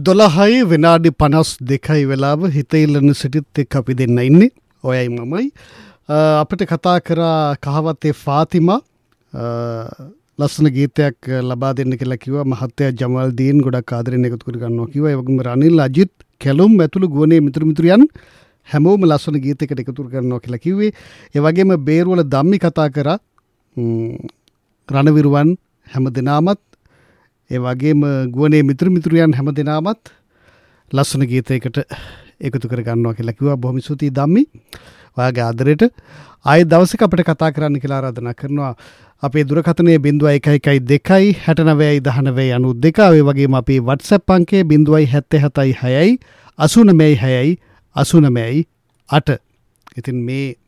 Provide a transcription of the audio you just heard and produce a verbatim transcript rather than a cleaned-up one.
දොළහයි විනාඩි පනස් දෙකයි වෙලාව හිතයිල්ලන සිටිත් එක් අපි දෙන්න ඉන්නේ ඔයයි මමයි අපිට කතා කරා කහවත්තේ ෆාතිමා ලස්සන ගීතයක් ලබා දෙන්න කියලා කිව්වා මහත්තයා ජමල් දීන් ගොඩක් ආදරෙන් එකතු කර ගන්නවා කිව්වා ඒ වගේම රනිල් අජිත් කැලුම් ඇතුළු ගුවනේ මිතුරු මිතුරියන් හැමෝම ලස්සන ගීතයකට එකතු කරනවා කියලා කිව්වේ ඒ වගේම බේරුවල ධම්මි කතා කරා රණවිරුවන් හැම දිනාමත් ඒ වගේම ගුවනේ මිතුරු මිතුරියන් හැම දිනාමත් ලස්සන ගීතයකට එකතු කර ගන්නවා කියලා කිව්වා බොහොම ස්තුතියි ධම්මි ඔයාගේ ආදරයට ආයෙ දවසක අපිට කතා කරන්න කියලා ආරාධනා කරනවා අපේ දුරකථනයේ zero one one two six nine one nine nine two ඒ වගේම අපේ WhatsApp අංකය zero one seven seven six eight nine six eight eight nine eight. ඉතින් මේ